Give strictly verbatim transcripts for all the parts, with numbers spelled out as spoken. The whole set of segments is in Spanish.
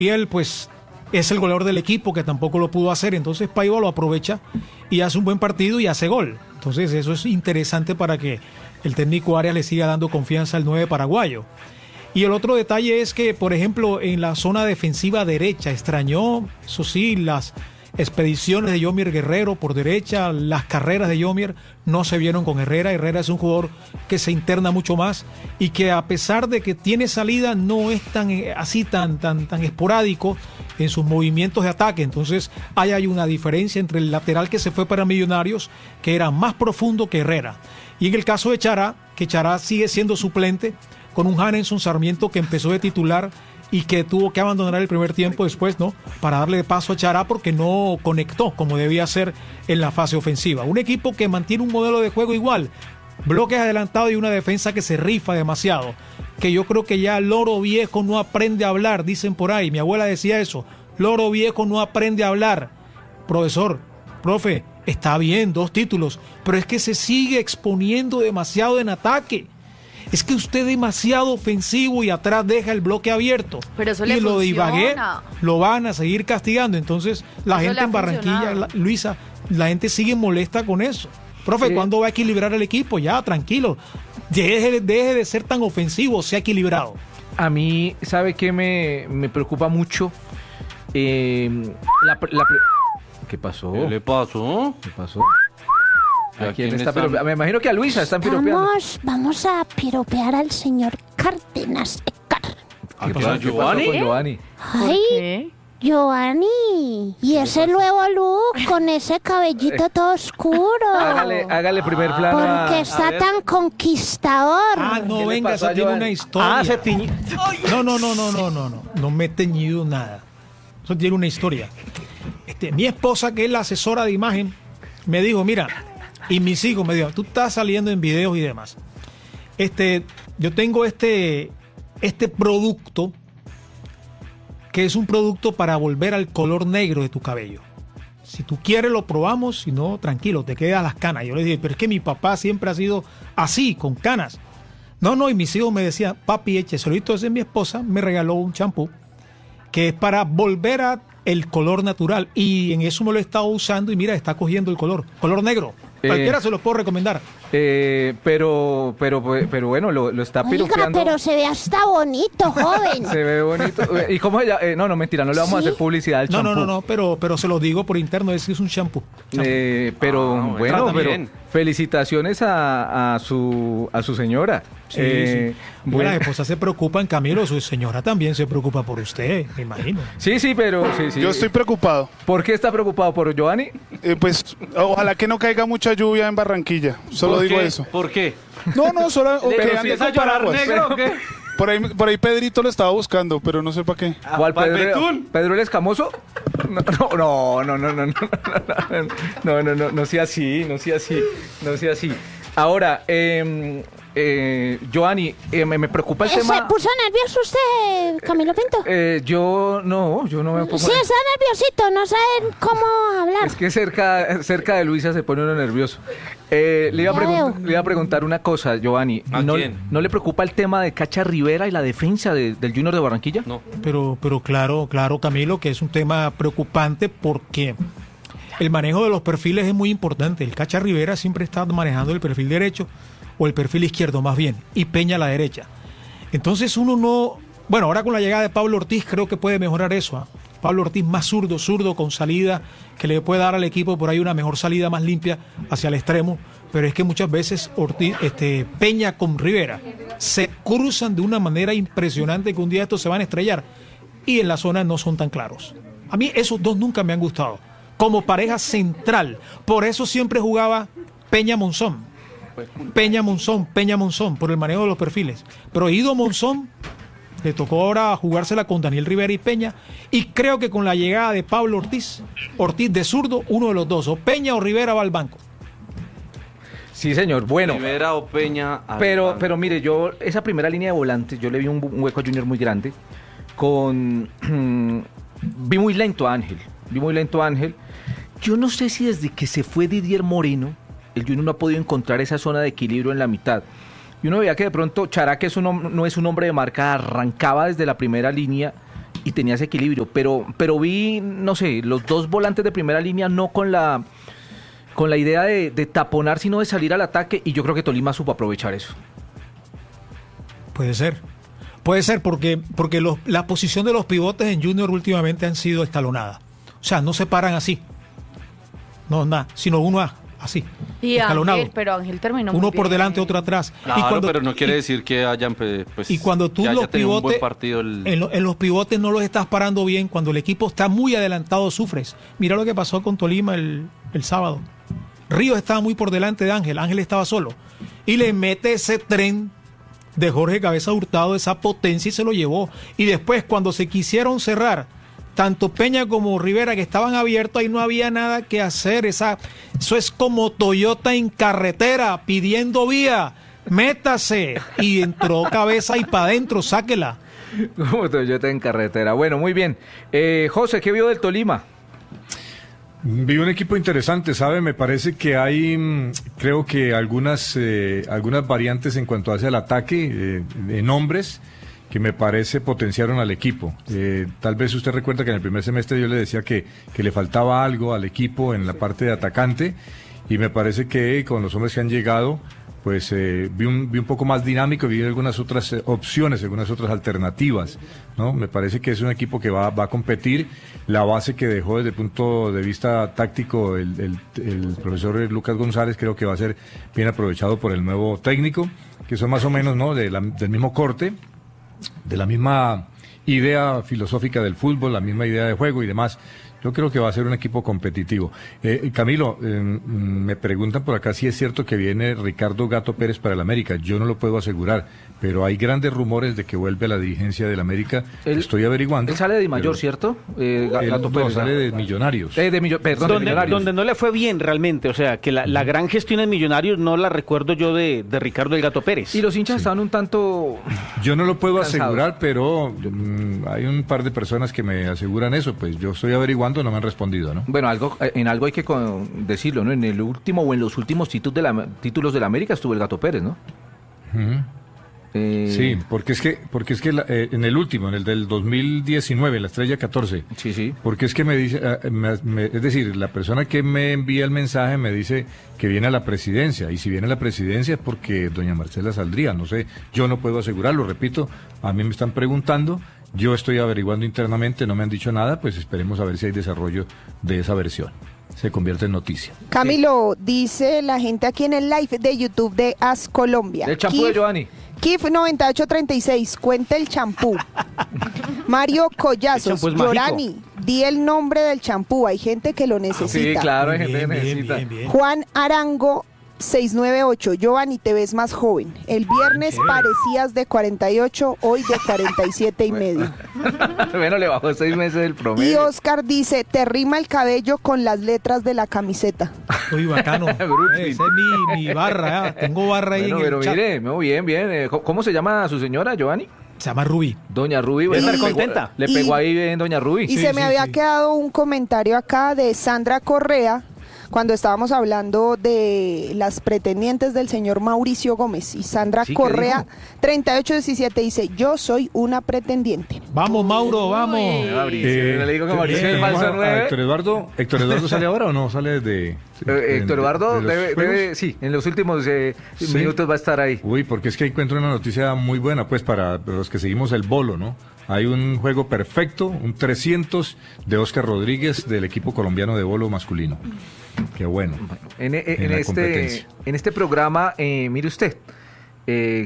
él pues es el goleador del equipo que tampoco lo pudo hacer, entonces Paiva lo aprovecha y hace un buen partido y hace gol. Entonces eso es interesante para que el técnico Arias le siga dando confianza al nueve paraguayo. Y el otro detalle es que, por ejemplo, en la zona defensiva derecha, extrañó, eso sí, las expediciones de Yomier Guerrero por derecha, las carreras de Yomier no se vieron con Herrera. Herrera es un jugador que se interna mucho más y que a pesar de que tiene salida no es tan así tan tan tan esporádico en sus movimientos de ataque. Entonces ahí hay una diferencia entre el lateral que se fue para Millonarios, que era más profundo que Herrera. Y en el caso de Chará, que Chará sigue siendo suplente con un Hanenson Sarmiento que empezó de titular y que tuvo que abandonar el primer tiempo después, ¿no? Para darle paso a Chará porque no conectó como debía ser en la fase ofensiva. Un equipo que mantiene un modelo de juego igual, bloques adelantados y una defensa que se rifa demasiado. Que yo creo que ya Loro Viejo no aprende a hablar, dicen por ahí. Mi abuela decía eso. Loro Viejo no aprende a hablar. Profesor, profe, está bien, dos títulos, pero es que se sigue exponiendo demasiado en ataque. Es que usted es demasiado ofensivo y atrás deja el bloque abierto. Pero eso y le lo de Ibagué funciona. lo van a seguir castigando. Entonces, la Eso gente le ha en Barranquilla, funcionado. la- Luisa, la gente sigue molesta con eso. Profe, Sí. ¿cuándo va a equilibrar el equipo? Ya, tranquilo. Deje, deje de ser tan ofensivo, sea equilibrado. A mí, ¿sabe qué me, me preocupa mucho? Eh, la, pre- la pre- ¿Qué pasó? ¿Qué le pasó? ¿Qué pasó? ¿A ¿A quién quién está están? piropeando? Me imagino que a Luisa están piropeando. Vamos, vamos a piropear al señor Cárdenas Ecar. ¿A ¿Qué qué pasó, a ¿Qué pasó Giovanni? con Giovanni? ¿Por Ay, qué? Giovanni. Y ese nuevo look con ese cabellito todo oscuro. Hágale, hágale primer plano a... Porque está tan conquistador. Ah, ¿Qué no, le venga, pasó esa a tiene Giovanni? una historia. Ah, se tiñó. No, no, no, no, no, no, no. No me he teñido nada. Eso tiene una historia. Este, mi esposa, que es la asesora de imagen, me dijo, mira, y mis hijos me dijo, tú estás saliendo en videos y demás. Este, yo tengo este, este producto que es un producto para volver al color negro de tu cabello. Si tú quieres lo probamos, si no, tranquilo, te quedas las canas. Yo le dije, pero es que mi papá siempre ha sido así, con canas. No, no, y mis hijos me decían, papi, écheselo. Y entonces mi esposa me regaló un champú que es para volver a el color natural. Y en eso me lo he estado usando y mira, está cogiendo el color, color negro. Eh, Cualquiera se lo puedo recomendar. Eh, pero, pero, pero bueno, lo, lo está Oiga, piropeando. pero se ve hasta bonito, joven. Se ve bonito. ¿Y cómo ella? Eh, no, no, mentira, no le vamos a ¿Sí? hacer publicidad al No, champú. no, no, no, pero, pero se lo digo por interno, es que es un champú. Champú. Eh, pero Ah, bueno, bueno, trata pero bien. felicitaciones a, a su a su señora. Sí, Eh, sí. bueno. Bueno, las esposas se preocupan, Camilo, su señora también se preocupa por usted, me imagino. Sí, sí, pero sí, sí. Yo estoy preocupado. ¿Por qué está preocupado por Giovanni? Eh, pues ojalá que no caiga mucha lluvia en Barranquilla. Solo ¿Por digo qué? eso. ¿Por qué? No, no, solo o que Pero ande si es a con llorar paraguas. negro, ¿o qué? Por ahí, por ahí Pedrito lo estaba buscando, pero no sé para qué. ¿Cuál ¿Para el Pedro? Betún? ¿Pedro el Escamoso? No, no, no, no, no, no, no, no, no, no, no sea así, no sea así, no sea así. Ahora, eh, eh, Giovanni, eh, me, me preocupa el Eh, ¿Se tema. puso nervioso usted, Camilo Pinto? Eh, yo no, yo no me pongo. Sí, está nerviosito, no sabe cómo hablar. Es que cerca, cerca de Luisa se pone uno nervioso. Eh, le, iba a Ya pregun- veo. le iba a preguntar una cosa, Giovanni. ¿A ¿No, quién? ¿No le preocupa el tema de Cacha Rivera y la defensa de- del Junior de Barranquilla? No. Pero, pero claro, claro, Camilo, que es un tema preocupante porque el manejo de los perfiles es muy importante. El Cacha Rivera siempre está manejando el perfil derecho o el perfil izquierdo más bien, y Peña a la derecha. Entonces uno no... Bueno, ahora con la llegada de Pablo Ortiz creo que puede mejorar eso. ¿ah? Pablo Ortiz más zurdo, zurdo con salida, que le puede dar al equipo por ahí una mejor salida más limpia hacia el extremo. Pero es que muchas veces Ortiz, este, Peña con Rivera se cruzan de una manera impresionante que un día estos se van a estrellar y en la zona no son tan claros. A mí esos dos nunca me han gustado como pareja central. Por eso siempre jugaba Peña Monzón. Peña Monzón, Peña Monzón, por el manejo de los perfiles. Pero Ido Monzón le tocó ahora jugársela con Daniel Rivera y Peña. Y creo que con la llegada de Pablo Ortiz, Ortiz de zurdo, uno de los dos, o Peña o Rivera va al banco. Sí, señor. Bueno, Rivera o Peña. al pero, banco. pero mire, yo, esa primera línea de volantes, yo le vi un, un hueco a Junior muy grande. Con. Vi muy lento a Ángel. Vi muy lento a Ángel. Yo no sé si desde que se fue Didier Moreno, el Junior no ha podido encontrar esa zona de equilibrio en la mitad. Y uno veía que de pronto Chará, que es un hom- no es un hombre de marca, arrancaba desde la primera línea y tenía ese equilibrio, pero, pero vi, no sé, los dos volantes de primera línea no con la, con la idea de, de taponar, sino de salir al ataque, y yo creo que Tolima supo aprovechar eso. Puede ser. Puede ser porque, porque los, la posición de los pivotes en Junior últimamente han sido escalonadas. O sea, no se paran así. No, nada, sino uno a, así. Y escalonado. Ángel, pero Ángel terminó Uno muy por bien. delante, otro atrás. Claro, y cuando, pero no quiere y, decir que hayan, pues, y cuando tú que haya los tenido un pivotes, buen partido el... en, lo, en los pivotes no los estás parando bien, cuando el equipo está muy adelantado sufres. Mira lo que pasó con Tolima el, el sábado. Ríos estaba muy por delante de Ángel, Ángel estaba solo. Y le mete ese tren de Jorge Cabeza Hurtado, esa potencia, y se lo llevó. Y después, cuando se quisieron cerrar, tanto Peña como Rivera, que estaban abiertos, ahí no había nada que hacer. Esa, eso es como Toyota en carretera, pidiendo vía. Métase. Y entró Cabeza y para adentro, sáquela. Como Toyota en carretera. Bueno, muy bien. Eh, José, ¿qué vio del Tolima? Vi un equipo interesante, ¿sabe? Me parece que hay, mm, creo que algunas eh, algunas variantes en cuanto hacia el ataque, eh, en hombres, que me parece potenciaron al equipo. Eh, tal vez usted recuerda que en el primer semestre yo le decía que, que le faltaba algo al equipo en la parte de atacante, y me parece que con los hombres que han llegado, pues eh, vi, un, vi un poco más dinámico, vi algunas otras eh, opciones, algunas otras alternativas, ¿no? Me parece que es un equipo que va, va a competir. La base que dejó desde el punto de vista táctico el, el, el profesor Lucas González creo que va a ser bien aprovechado por el nuevo técnico, que son más o menos, ¿no?, de la, del mismo corte, de la misma idea filosófica del fútbol, la misma idea de juego y demás. Yo creo que va a ser un equipo competitivo. Eh, Camilo, eh, me preguntan por acá si es cierto que viene Ricardo Gato Pérez para el América. Yo no lo puedo asegurar, pero hay grandes rumores de que vuelve a la dirigencia del América. Él, Estoy averiguando. Él sale de Mayor, pero, ¿cierto? Eh, Gato él, Pérez. No, sale de Millonarios. Eh, de millo, perdón, donde, de Millonarios. donde no le fue bien realmente, o sea, que la, la gran gestión en Millonarios no la recuerdo yo de, de Ricardo El Gato Pérez. Y los hinchas sí. estaban un tanto... Yo no lo puedo cansados. asegurar, pero mm, hay un par de personas que me aseguran eso. Pues yo estoy averiguando, no me han respondido, ¿no? Bueno, algo, en algo hay que con, decirlo, ¿no? En el último o en los últimos títulos de la, títulos de la América estuvo el Gato Pérez, ¿no? Uh-huh. Eh... Sí, porque es que, porque es que la, eh, en el último, en el del dos mil diecinueve, la estrella catorce, sí, sí. Porque es que me dice, eh, me, me, es decir, la persona que me envía el mensaje me dice que viene a la presidencia, y si viene a la presidencia es porque doña Marcela saldría, no sé, yo no puedo asegurarlo, repito, a mí me están preguntando, yo estoy averiguando internamente, no me han dicho nada, pues esperemos a ver si hay desarrollo de esa versión. Se convierte en noticia. Camilo, sí. Dice la gente aquí en el live de YouTube de As Colombia. El champú de Giovanni. Kif noventa y ocho treinta y seis, cuenta el champú. Mario Collazos, Yorani, di el nombre del champú, hay gente que lo necesita. Sí, claro, hay gente bien, que bien, necesita. bien, bien. Juan Arango, seiscientos noventa y ocho, Giovanni, te ves más joven. El viernes parecías de cuarenta y ocho, hoy de cuarenta y siete y medio. Bueno, le bajó seis meses el promedio. Y Oscar dice, te rima el cabello con las letras de la camiseta. Uy, bacano. Eh, esa es mi, mi barra, ¿eh? Tengo barra ahí Bueno, en pero el chat. mire, muy bien, bien. Eh, ¿Cómo se llama su señora, Giovanni? Se llama Rubí. Doña Rubí. Debe estar le pegó- contenta. Le Y- pegó ahí bien Doña Rubí. Y Sí, se sí, me había sí. quedado un comentario acá de Sandra Correa, cuando estábamos hablando de las pretendientes del señor Mauricio Gómez. Y Sandra Sí, ¿qué Correa, dijo? treinta y ocho diecisiete, dice, yo soy una pretendiente. Vamos, Mauro, vamos. Eh, Mauricio, Eh, le digo que Mauricio es eh, falso a- a nueve. Héctor Eduardo, ¿Héctor Eduardo sale ahora o no? ¿Sale de...? sí, Eh, de- Héctor de- Eduardo de los debe, juegos? debe- sí, en los últimos eh, Sí. minutos va a estar ahí. Uy, porque es que encuentro una noticia muy buena, pues, para los que seguimos el bolo, ¿no? Hay un juego perfecto, un trescientos de Oscar Rodríguez del equipo colombiano de bolo masculino. Qué bueno. En, en- En en la este, competencia. en este programa, eh, mire usted, eh,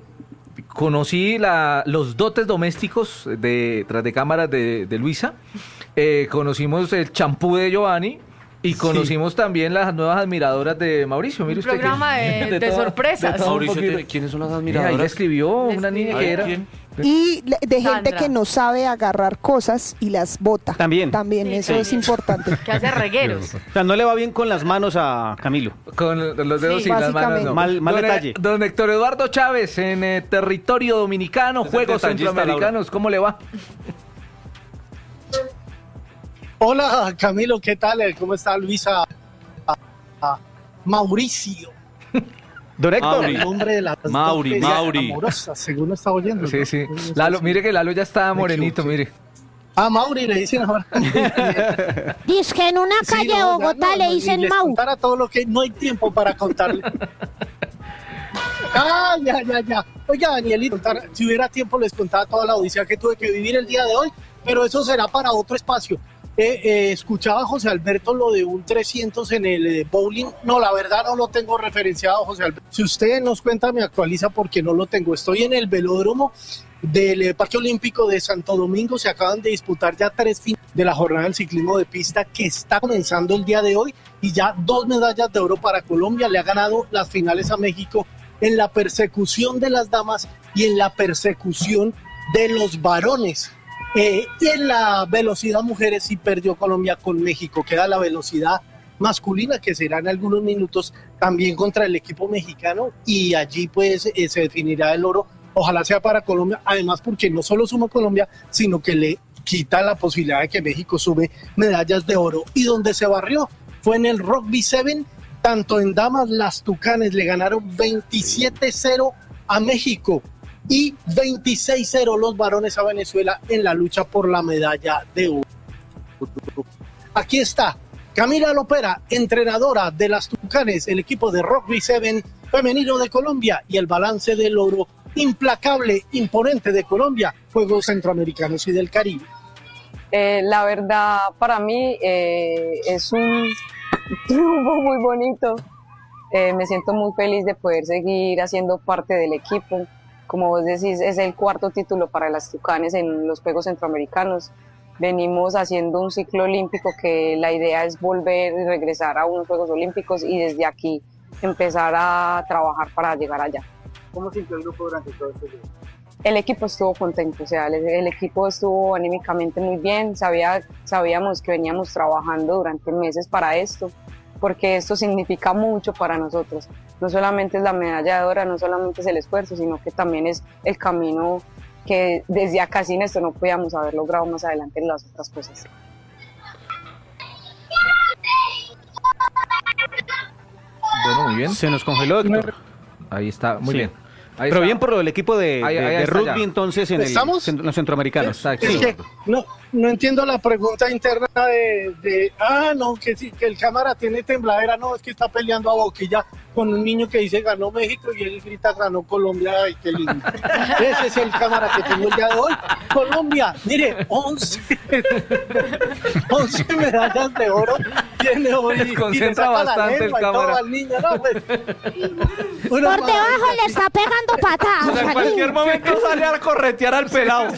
conocí la, los dotes domésticos de tras de cámaras de, de Luisa, eh, conocimos el champú de Giovanni y conocimos también las nuevas admiradoras de Mauricio. Mire Un usted que- programa de- de todo- sorpresas. de todo un Mauricio, poquito. ¿tiene- ¿quiénes son las Mira, ahí admiradoras? le escribió Le una niña escribió. que era... ¿Quién? Y le- de gente Sandra. que no sabe agarrar cosas y las bota. También. También, Sí, eso sí. es importante. Que hace regueros. O sea, no le va bien con las manos a Camilo. Con los dedos Sí, y las manos. básicamente. No. Mal- mal don, detalle. don Héctor Eduardo Chávez, en eh, territorio dominicano, Es el Juegos detallista, Centroamericanos, ¿cómo le va? Hola Camilo, ¿qué tal? ¿Cómo está Luisa? Ah, Mauricio, Don Héctor, Mauri. el nombre de las Mauri, dotes Mauri. amorosas, según está oyendo. Sí, ¿no? sí. Lalo, mire que Lalo ya está Me morenito, equivoqué. mire. A Mauri le dicen ahora. Dice que en una Sí, calle de no, Bogotá no, le no, dicen y les Mau. contara todo lo que no hay tiempo para contarle. Ah, ya, ya, ya. Oiga, Danielito, contar- si hubiera tiempo les contaba toda la odisea que tuve que vivir el día de hoy, pero eso será para otro espacio. Eh, eh, escuchaba a José Alberto lo de un trescientos en el eh, bowling. No, la verdad no lo tengo referenciado, José Alberto. Si usted nos cuenta, me actualiza porque no lo tengo. Estoy en el velódromo del eh, Parque Olímpico de Santo Domingo. Se acaban de disputar ya tres finales de la jornada del ciclismo de pista que está comenzando el día de hoy y ya dos medallas de oro para Colombia. Le ha ganado las finales a México en la persecución de las damas y en la persecución de los varones. Eh, y en la velocidad mujeres sí perdió Colombia con México. Queda la velocidad masculina que será en algunos minutos también contra el equipo mexicano y allí pues eh, se definirá el oro. Ojalá sea para Colombia, además porque no solo suma Colombia, sino que le quita la posibilidad de que México sube medallas de oro. Y donde se barrió fue en el Rugby siete, tanto en damas las Tucanes le ganaron veintisiete cero a México y veintiséis cero los varones a Venezuela en la lucha por la medalla de oro. Aquí está Camila Lopera, entrenadora de las Tucanes, el equipo de Rugby siete femenino de Colombia, y el balance del oro implacable, imponente de Colombia, Juegos Centroamericanos y del Caribe. Eh, la verdad, para mí eh, es un triunfo muy bonito. Eh, me siento muy feliz de poder seguir haciendo parte del equipo. Como vos decís, es el cuarto título para las Tucanes en los Juegos Centroamericanos. Venimos haciendo un ciclo olímpico que la idea es volver y regresar a unos Juegos Olímpicos y desde aquí empezar a trabajar para llegar allá. ¿Cómo sintió el grupo durante todo este día? El equipo estuvo contento, o sea, el, el equipo estuvo anímicamente muy bien. Sabía, sabíamos que veníamos trabajando durante meses para esto, porque esto significa mucho para nosotros. No solamente es la medalla de oro, no solamente es el esfuerzo, sino que también es el camino que desde acá sin esto no podíamos haber logrado más adelante en las otras cosas. Bueno, muy bien. Se nos congeló, Héctor. Ahí está, muy Sí. bien. Ahí Pero está. bien por lo del equipo de, Ahí- de- ahí de está rugby ya. entonces en el, ¿Estamos? en los centroamericanos. Exacto. Es Sí. que no, no entiendo la pregunta interna de, de, ah, no, que sí, que el cámara tiene tembladera, no, es que está peleando a boquilla con un niño que dice ganó México y él grita ganó Colombia, ay, qué lindo. Ese es el cámara que tengo el día de hoy. Colombia, mire, once, once medallas de oro tiene hoy. Desconcentra y le saca la bastante el lengua y todo cámara. al niño, ¿no? Pues, Por debajo le está pegando patadas. O sea, en cualquier momento sale a corretear al pelado.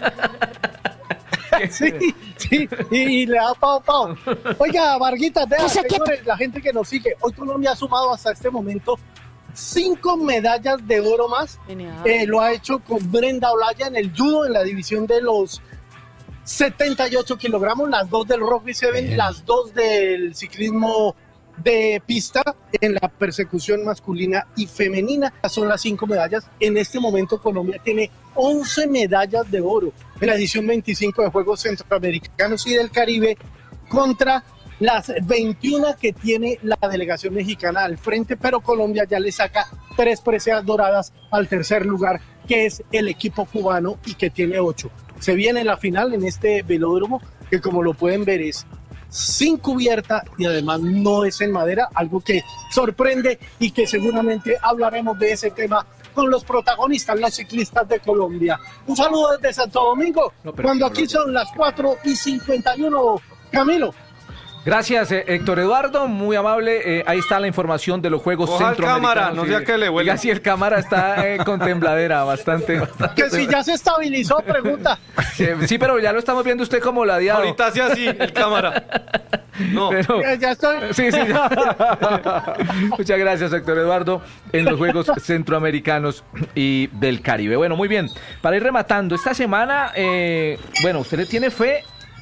Sí, sí, y, y le da pao pao. Oiga, Varguita, vea, Ese que- señores, la gente que nos sigue, hoy Colombia ha sumado hasta este momento cinco medallas de oro más. Genial. Eh, lo ha hecho con Brenda Olaya en el judo, en la división de los setenta y ocho kilogramos, las dos del Rugby siete, las dos del ciclismo de pista en la persecución masculina y femenina. Son las cinco medallas. En este momento Colombia tiene once medallas de oro en la edición veinticinco de Juegos Centroamericanos y del Caribe contra las veintiuna que tiene la delegación mexicana al frente, pero Colombia ya le saca tres preseas doradas al tercer lugar, que es el equipo cubano y que tiene ocho. Se viene la final en este velódromo que, como lo pueden ver, es sin cubierta y además no es en madera, algo que sorprende y que seguramente hablaremos de ese tema con los protagonistas, los ciclistas de Colombia. Un saludo desde Santo Domingo, No, pero- cuando aquí son las cuatro y cincuenta y uno. Camilo. Gracias, eh, Héctor Eduardo, muy amable. Eh, ahí está la información de los Juegos Coja el Centroamericanos. cámara, no sea que le huele. Oiga, sí, el cámara está eh, con tembladera, bastante. bastante Que si ya se estabilizó, pregunta. Eh, sí, pero ya lo estamos viendo usted como ladeado. Ahorita hace así, el cámara. No. Pero- Ya, ya estoy. Sí, sí. ya. Muchas gracias, Héctor Eduardo, en los Juegos Centroamericanos y del Caribe. Bueno, muy bien. Para ir rematando, esta semana, eh, bueno, ¿usted le tiene fe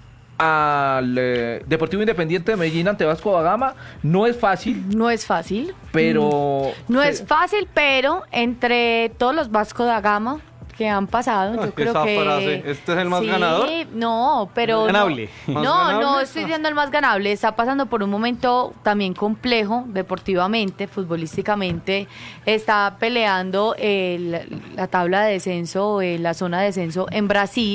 al eh, Deportivo Independiente de Medellín ante Vasco da Gama? No es fácil, No es fácil. pero... No se- es fácil, pero entre todos los Vasco da Gama que han pasado, Ah, yo creo esa que... frase, ¿este es el más Sí, ganador? No, pero... Más ganable. No, ¿Más no, ganable? no estoy diciendo el más ganable. Está pasando por un momento también complejo, deportivamente, futbolísticamente. Está peleando el- la tabla de descenso, eh, la zona de descenso en Brasil.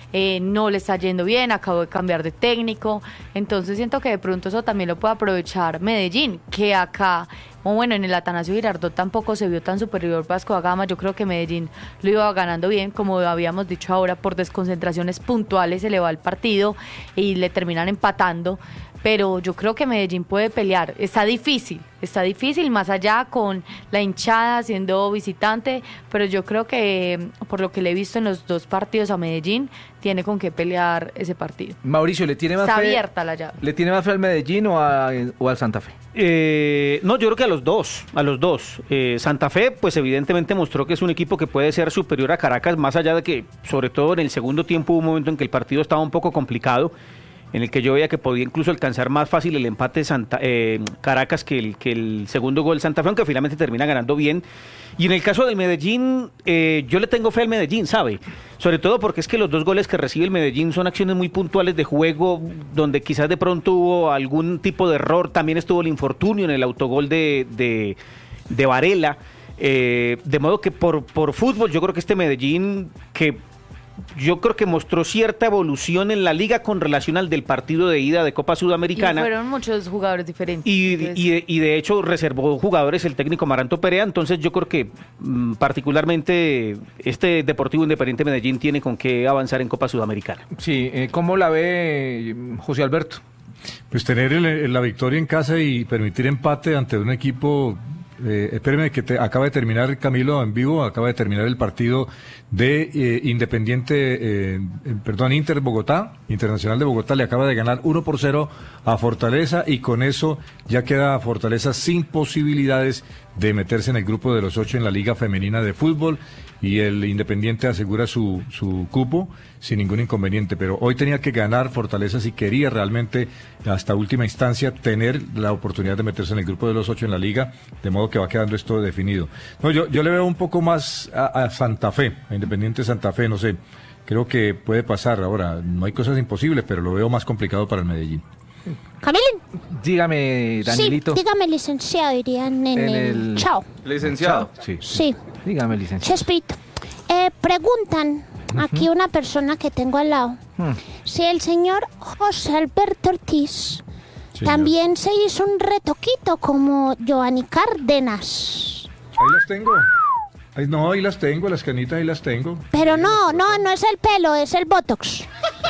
eh, no le está yendo bien, acabó de cambiar de técnico, entonces siento que de pronto eso también lo puede aprovechar Medellín, que acá, o bueno, en el Atanasio Girardot tampoco se vio tan superior Vasco da Gama. Yo creo que Medellín lo iba ganando bien, como habíamos dicho ahora, por desconcentraciones puntuales se le va el partido y le terminan empatando. Pero yo creo que Medellín puede pelear. Está difícil, está difícil, más allá con la hinchada siendo visitante, pero yo creo que por lo que le he visto en los dos partidos a Medellín, tiene con qué pelear ese partido. Mauricio, ¿le tiene más Está fe? abierta la llave. ¿Le tiene más fe al Medellín o, a, o al Santa Fe? Eh, no, yo creo que a los dos, a los dos. Eh, Santa Fe, pues evidentemente mostró que es un equipo que puede ser superior a Caracas, más allá de que, sobre todo en el segundo tiempo, hubo un momento en que el partido estaba un poco complicado, en el que yo veía que podía incluso alcanzar más fácil el empate Santa, eh, Caracas que el, que el segundo gol Santa Fe, aunque finalmente termina ganando bien. Y en el caso del Medellín, eh, yo le tengo fe al Medellín, ¿sabe? Sobre todo porque es que los dos goles que recibe el Medellín son acciones muy puntuales de juego, donde quizás de pronto hubo algún tipo de error. También estuvo el infortunio en el autogol de, de, de Varela. Eh, de modo que por, por fútbol yo creo que este Medellín, que yo creo que mostró cierta evolución en la liga con relación al del partido de ida de Copa Sudamericana. Y fueron muchos jugadores diferentes. Y, entonces... y, de, y de hecho reservó jugadores el técnico Maranto Perea, entonces yo creo que mmm, particularmente este Deportivo Independiente Medellín tiene con qué avanzar en Copa Sudamericana. Sí, eh, ¿cómo la ve José Alberto? Pues tener el, la victoria en casa y permitir empate ante un equipo... Eh, espéreme que te, acaba de terminar, Camilo, en vivo, acaba de terminar el partido de eh, Independiente, eh, perdón, Inter Bogotá, Internacional de Bogotá, le acaba de ganar uno por cero a Fortaleza y con eso ya queda Fortaleza sin posibilidades de meterse en el grupo de los ocho en la Liga Femenina de Fútbol y el Independiente asegura su, su cupo sin ningún inconveniente, pero hoy tenía que ganar Fortaleza si quería realmente hasta última instancia tener la oportunidad de meterse en el grupo de los ocho en la Liga, de modo que va quedando esto definido. No, yo, yo le veo un poco más a, a Santa Fe, a Independiente Santa Fe, no sé, creo que puede pasar ahora, no hay cosas imposibles, pero lo veo más complicado para el Medellín. Camilín. Dígame, Danielito. Sí, dígame, licenciado, dirían en, En el... el- Chao. Licenciado. Sí. Sí. Dígame, licenciado. Chespirito. Eh, preguntan aquí una persona que tengo al lado Hmm. si el señor José Alberto Ortiz Señor. también se hizo un retoquito como Giovanni Cárdenas. Ahí las tengo. Ahí, no, ahí las tengo, las canitas ahí las tengo. Pero no, no, no es el pelo, es el Botox.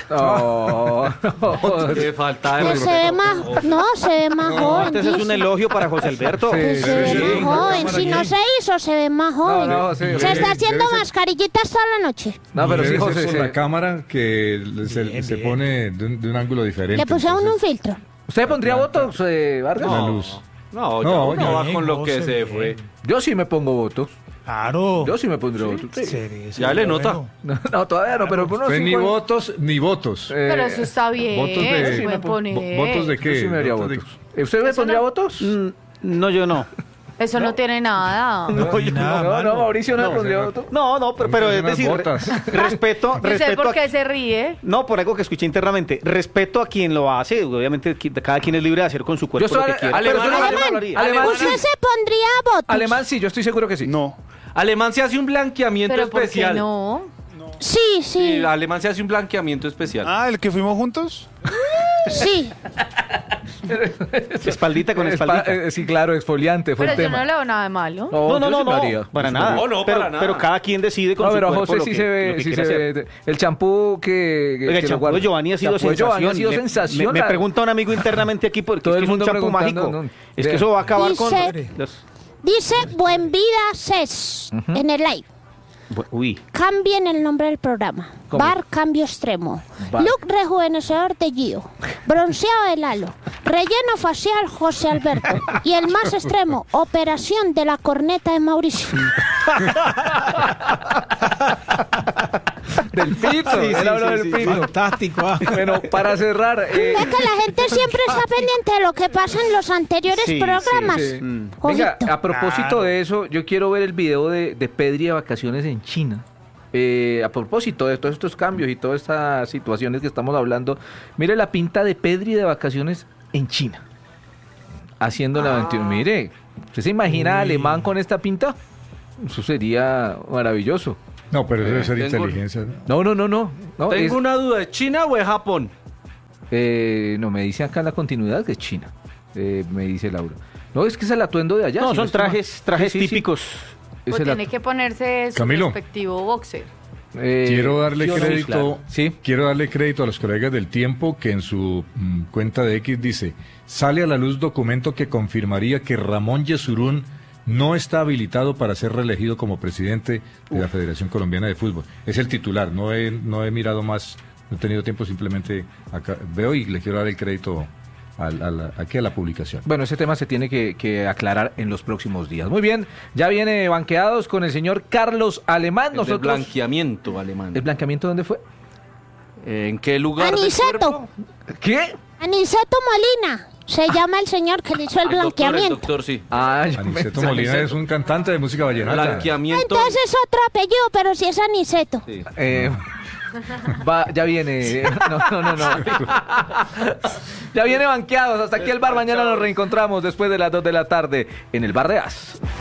Oh, Qué falta de Que se ve más, no, se ve más joven. Antes es un dice. elogio para José Alberto. Que Sí, se ve sí, más sí. joven. Si no se hizo, se ve más joven. no, sí, se sí, está haciendo debe ser- mascarillitas toda la noche. No, pero sí, Debe ser José. por se- la cámara que se, Bien, se bien. pone de un, de un ángulo diferente. Le pusieron un entonces, filtro. ¿Usted pondría votos, eh, Vargas? la No. luz. No, ya No, uno ya va bien, con lo que José, se bien. fue. Yo sí me pongo votos. Claro. Yo sí me pondría votos. Sí. Sería- Ya le sería nota. bueno. No, no, todavía no, pero por unos Fue ni cinco años- votos ni votos. Eh, Pero eso está bien. votos de- se Sí, puede me pon- poner. Vo- ¿Votos de Yo qué? sí me haría ¿Votos de- votos. ¿Usted me Eso pondría no- votos? Mm, no, yo no. Eso no, tiene nada. No, y nada, No, no, mano. Mauricio no, No, me pondría señor. votos. No, no, pero, pero es Unas decir, botas. respeto, Yo sé respeto por a- qué se ríe. No, por algo que escuché internamente. Respeto a quien lo hace. Obviamente, qui- cada quien es libre de hacer con su cuerpo Yo soy lo que ale- quiera. alemán, pero yo no- yo no alemán, lo haría. alemán. ¿Usted sí. se pondría votos? Alemán sí, yo estoy seguro que sí. No. Alemán se hace un blanqueamiento Pero ¿por qué especial. no? Sí, sí, Sí, Alemán se hace un blanqueamiento especial. Ah, ¿el que fuimos juntos? sí. Espaldita con Espa- espaldita. eh, sí, claro, exfoliante fue Pero el yo tema. no le veo nada de malo. No, no, yo no, sí lo no, haría. para Yo sí nada. lo No, no, pero, para nada. pero cada quien decide con No, su pero cuerpo José lo sí que, se lo ve, que sí quiere se hacer. ve. El champú que, que, Oiga, que el lo champú guarda. de Giovanni ha sido Champú de sensación. Giovanni ha sido Me- sensación. Me, me pregunta un amigo internamente aquí porque Todo es, el que es un mundo champú preguntando, mágico. no. Es que Vea. eso va a acabar con... Dice- los- Dice Buen Vida Cés en el live. Bu- Uy. Cambien el nombre del programa. ¿Cómo? Bar Cambio Extremo. Bar. Look rejuvenecedor de Gio. Bronceado de Lalo. Relleno facial José Alberto. Y el más extremo, operación de la corneta de Mauricio. Del pito, Sí, él sí, habló sí, del sí. pito. Fantástico. ah. Bueno, para cerrar, eh, Es que la gente siempre está pendiente de lo que pasa en los anteriores Sí, sí, programas. sí. Mm. venga, Ojito. a propósito Claro. de eso, yo quiero ver el video de, de Pedri de vacaciones en China. Eh, a propósito de todos estos cambios y todas estas situaciones que estamos hablando, mire la pinta de Pedri de vacaciones en China. Haciendo la aventura. Mire, ¿usted se imagina a Uy. Alemán con esta pinta? Eso sería maravilloso. No, pero eso debe Eh, ser tengo- inteligencia. No, no, no, no. no Tengo es- una duda, ¿es China o es Japón? eh, no, me dice acá en la continuidad que es China. Eh, me dice Laura. No, es que es el atuendo de allá. No, si son estoy mal. trajes, trajes Sí, sí, sí. típicos. Es Pues el tiene atu- que ponerse su Camilo. respectivo boxer. Eh, Quiero darle sí o no, crédito, claro. Sí. quiero darle crédito a los colegas del Tiempo que en su mm, cuenta de X dice, sale a la luz documento que confirmaría que Ramón Yesurún no está habilitado para ser reelegido como presidente de la Federación Colombiana de Fútbol. Es el titular, no he, no he mirado más, no he tenido tiempo, simplemente acá veo y le quiero dar el crédito al- a la- aquí a la publicación. Bueno, ese tema se tiene que, que aclarar en los próximos días. Muy bien, ya viene banqueados con el señor Carlos Alemán. El Nosotros, del blanqueamiento alemán. ¿El blanqueamiento dónde fue? ¿En qué lugar del Aniceto. cuerpo? ¿Qué? Aniceto Molina. Se llama el señor que le hizo el El doctor, el blanqueamiento. doctor, sí. Ah, yo Aniceto pensaba- Molina es un cantante de música vallenata. Blanqueamiento. Entonces es otro apellido, pero si es Aniceto. Sí. Eh, va, ya viene. No, no, no, no. Ya viene banqueados. Hasta aquí el bar. Mañana nos reencontramos después de las dos de la tarde en el Bar de As.